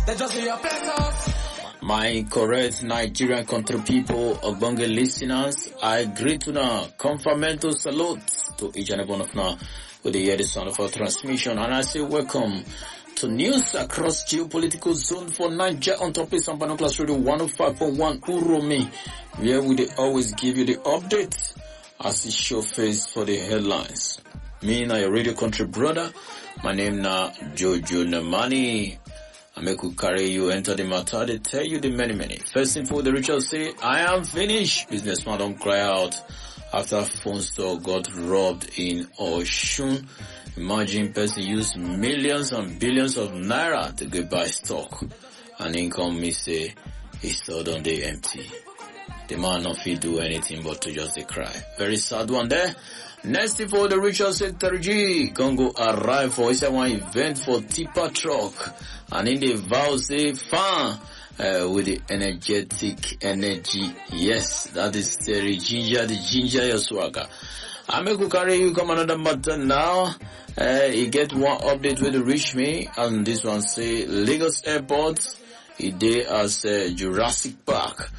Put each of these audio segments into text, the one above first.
My correct Nigerian country people, Ogbonge listeners, I greet you now. Confirmento salute to each and every one of now with the hear the sound of our transmission, and I say welcome to news across geopolitical zone for Niger on top of Sambano Class Radio 105.1 Uromi, where we always give you the updates as it show face for the headlines. Me na your radio country brother, my name na Jojo Namani. I make you carry you enter the matter, they tell you the many. First thing for the ritual say, I am finished. Businessman don't cry out after phone store got robbed in Oshun. Imagine person use millions and billions of naira to go buy stock. And income me say, his store don't dey empty. The man not fit do anything but to just cry. Very sad one there. Next thing for the ritual say 3G Congo arrive for one event for tipper truck. And in the vow say fan with the energetic energy. Yes, that is Terry Ginger, the ginger your swagger. I make you carry you come another matter now. You get one update with the reach me, and this one say Lagos Airport, it day as Jurassic Park.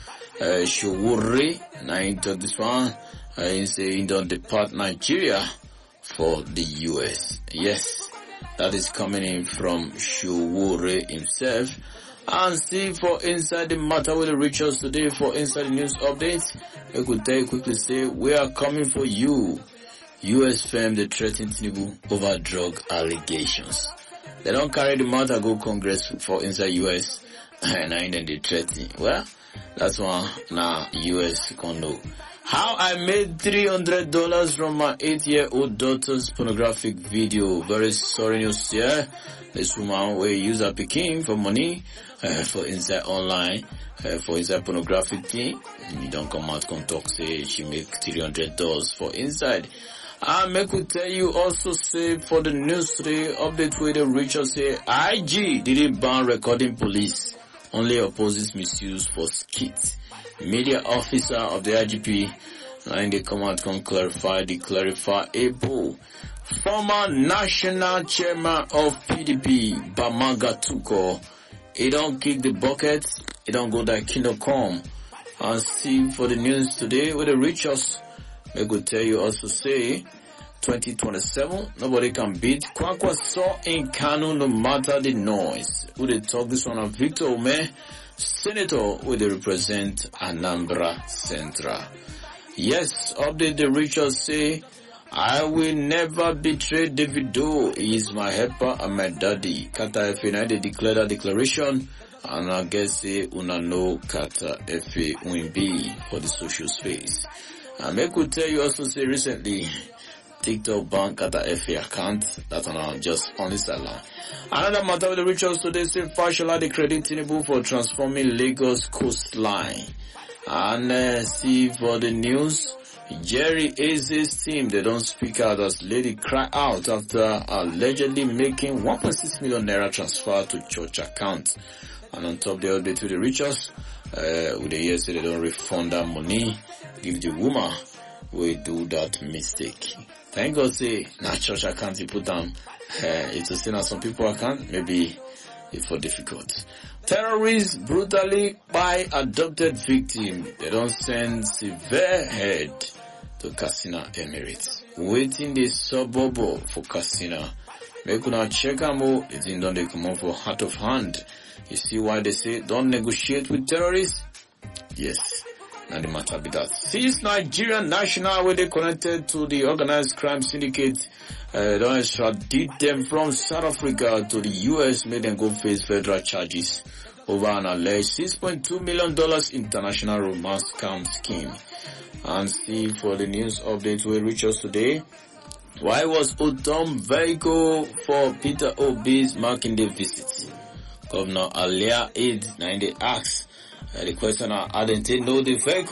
Showore, now into this one, he say he don't depart Nigeria for the US. Yes. That is coming in from Showore himself. And see for inside the matter with the rituals today for inside the news updates, I could tell you quickly say, we are coming for you. US firm they threaten Tinubu over drug allegations. They don't carry the matter go Congress for inside US and then they threaten. Well, that's one now US condo. How I made $300 from my 8-year-old daughter's pornographic video. Very sorry news here. This woman will use her Peking for money for inside online, for inside pornographic thing. And you don't come out come talk say she make $300 for inside. I make you tell you also say for the news today update with the Richard say IG didn't ban recording police. Only opposes misuse for skits. Media officer of the IGP and they come out can clarify the clarifiable. Former national chairman of PDP, Bamaga Tuko, he don't kick the bucket, he don't go that kingdom come. And see for the news today with the richest, they could tell you also say 2027, nobody can beat Kwankwaso in Kanu no matter the noise. Who they talk this one on Victor Ome, Senator will they represent Anambra Central. Yes, update the ritual say, I will never betray Davido. He is my helper and my daddy. Kata Efe, they declare that declaration. And I guess say, una know Kata Efe Wimbi for the social space. And I could tell you also say recently, TikTok bank Kata Efe account, that one just on the sideline. Another matter with the rituals today say Fashola the credit Tinubu for transforming Lagos coastline. And see for the news, Jerry Aze's team, they don't speak out as lady cry out after allegedly making 1.6 million naira transfer to church account. And on top the update with the rituals, with the years say they don't refund that money, give the woman we do that mistake. Thank God say na church account you put down. It's a sin as some people account, maybe it's for difficult. Terrorists brutally by adopted victim. They don't send severe head to Katsina Emirates. Waiting the suburb for Katsina. Make una check am it's in don't they come on for heart of hand. You see why they say don't negotiate with terrorists? Yes. And the matter be that. Since Nigerian national where they connected to the organized crime syndicate, don't extradite them from South Africa to the US, made them go face federal charges over an alleged $6.2 million international romance scam scheme. And see for the news update will reach us today. Why was Utom vehicle for Peter Obi's marking the visit? Governor Alia Aid 90 asks. The question I didn't know the vehicle.